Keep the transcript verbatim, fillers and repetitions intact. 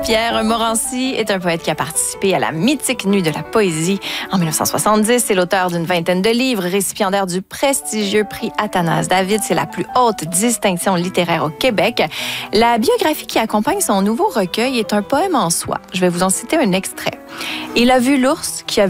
Pierre Morancy est un poète qui a participé à la mythique Nuit de la poésie en dix-neuf cent soixante-dix. C'est l'auteur d'une vingtaine de livres, récipiendaire du prestigieux prix Athanase David. C'est la plus haute distinction littéraire au Québec. La biographie qui accompagne son nouveau recueil est un poème en soi. Je vais vous en citer un extrait. Il a vu l'ours qui a